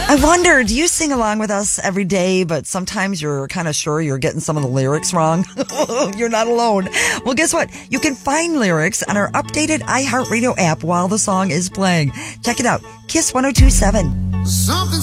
I wonder, do you sing along with us every day, but sometimes you're kind of sure you're getting some of the lyrics wrong? You're not alone. Well, guess what? You can find lyrics on our updated iHeartRadio app while the song is playing. Check it out. Kiss 102.7. Something